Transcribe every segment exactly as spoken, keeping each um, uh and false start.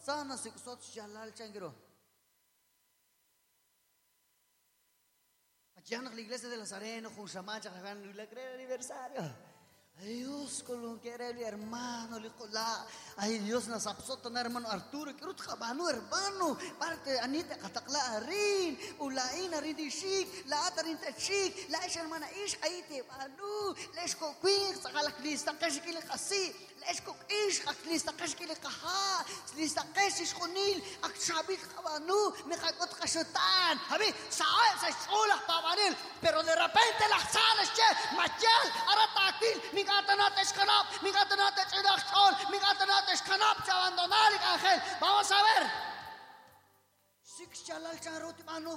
sana sikusot jalal changiro. Allá en la iglesia de Nazareno, con Shamacha, que le cree el aniversario. Ay Dios, con lo que era el hermano, le la, ay Dios, nos absorta hermano Arturo, que ruta mano hermano, parte Anita katakla arin, ulain arin di chic, la atarin ta chic, la es hermana ish aite manu, les ko queen, sakala lista kashikile kasi, les ko ish ak lista kashikile kaha, lista kashish kunil, ak shabit kabanu, mekakot kashutan, habi, saay sa sholah pavanil, pero de repente las salas che, machal, aratakil, Migataнаtes canap, migataнаtes edachol, migataнаtes canap, se abandonar el ángel. Vamos a ver. Six chalal charoti mano.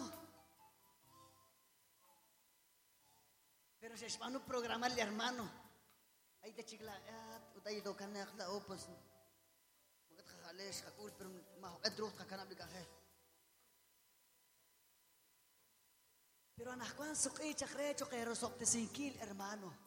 Pero si es mano programa el hermano. Ahí te chicla, utai do kanak da opus. Magat khales kakul pero ma edrot kakanap el ángel. Pero anak kwan suki chakrecho kay rosok te sinkil hermano.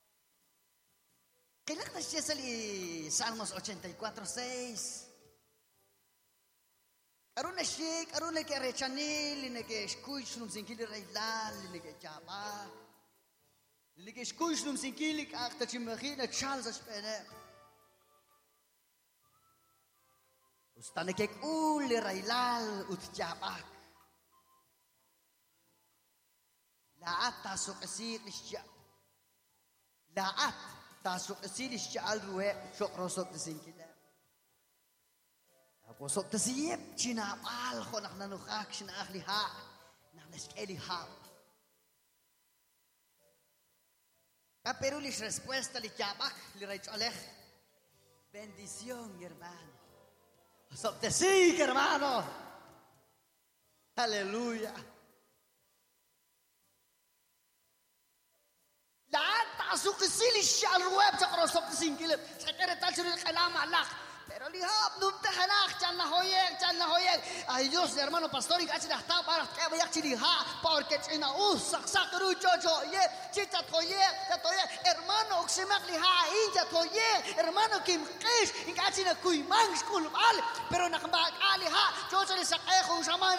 Kailan na siya sa Salmos ochenta y cuatro seis. Karon na siya, karon na kaya rechanil, lina kaya skuish nung singkili railal, lina kaya chapa. Lina kaya skuish nung singkili kakta chimachina chal sa spene. Usta na kaya uli railal ut chapa. Laat taso kasi siya. Laat. Tasok asili siya alruwe sok rosok desin kita. Ako sok desiyep chinapal ko nak nanukak sinakli ha nak naskeli ha. Pero lis respuesta li chabak li rach alej bendición hermano. Sok desi hermano. Aleluya. Tasuk sili syal ruweb sa krosok singkilip. Sa kere tal suri kalama alak. Pero lihap num tahanak chan na hoyek chan na hoyek. Ay Dios hermano pastor ik achi dahta para kaya bayak chili ha porque china us sak sak ru chocho ye chicha toyek ta toyek hermano oksimak liha inja toyek hermano kim qish ik achi na kuy mang skul al pero nakambak ali ha chocho li sakay kung sama.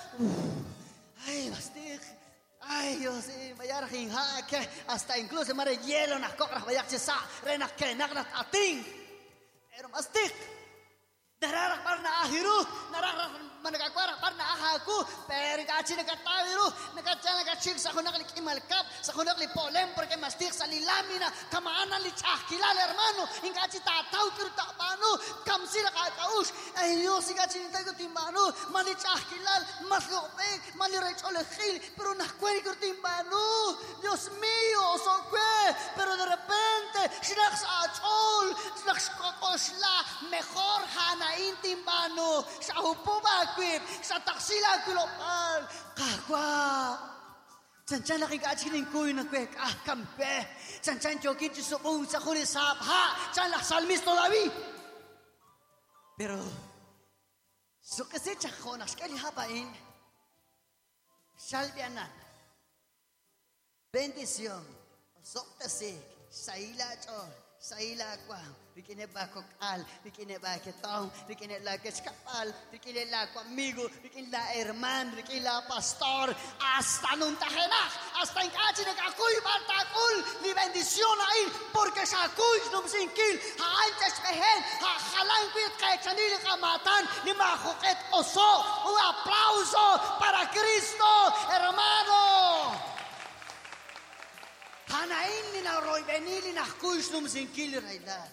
Ay bastik. Ay Dios, vaya a que hasta incluso mare hielo nas cocras vaya que sa renas que nagnas ating. Pero mastik. Nararak parna ahiru, nararak managakwara parna ahaku, pero kachi nakatawiru, nakachala kachik sa kunak li kimalkap, sa kunak li polem porque mastik sa lilamina, kamaana li chahkilal hermano, ingachi tataw kiru tapano, kamsila kakaush, ay Dios, ingachi nintay ko timbano, mali chahkilal, mas lopek, mali rechole khil, pero nakweri kiru timbano, Dios mío, so que, pero de repente, shinak sa achol, shinak shkokoshla, mejor hana intimbano sa upuba kwip sa taksila kulopal kakwa chanchan laki kaachinin kuy na kwek ah kampe chanchan chokin chisubong sa kulisap ha chan la salmisto David pero so kasi chakonas kali hapain salvianan bendición soktasik saila chol saila kwa bikine ba kokal bikine ba ketong bikine la keskapal bikine la amigo bikine la hermano bikine la pastor hasta nun tajenak hasta en kachi de kakuy bartakul ni bendición ahí porque sakuy num sinkil ha antes behen ha halan kwit kay chanil kamatan ni mahuket oso un aplauso para Cristo hermano. Hanain ni na roy benili na kuis num sinkili raila.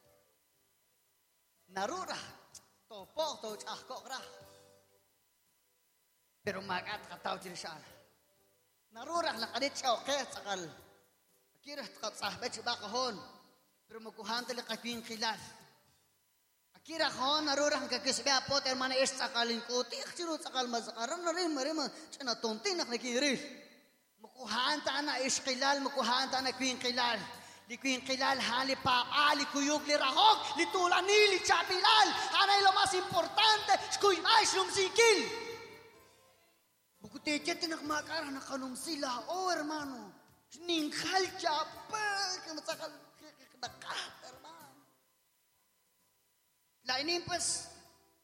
Narura topo to chakokra. Pero magat kataw tirishan. Narura lakadit choket sakal. Akira kat sahbet bakahon. Pero makuhan tali kakwing kilal. Akira kahon narura kakisbe apot hermana es sakalin kuti akchirut sakal mazakaran na rin marima chana tontin nak nakiri. Mukuhaan ta na iskilal, mukuhaan ta na kwing kilal. Li kwing kilal, hali pa, ali kuyog li rahok, li tulani, li chapilal. Hanay lo mas importante, skuy mais nung sikil. Bukutete tinakmakara na kanong sila, oh hermano. Ninghal chapa, kamasakal, nakat hermano. Lainin pues,